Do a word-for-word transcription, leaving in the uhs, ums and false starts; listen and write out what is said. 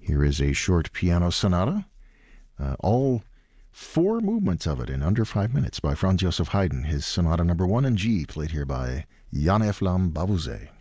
Here is a short piano sonata, uh, all four movements of it in under five minutes by Franz Joseph Haydn, his Sonata number one in G, played here by Jan Eflam Bavuzet.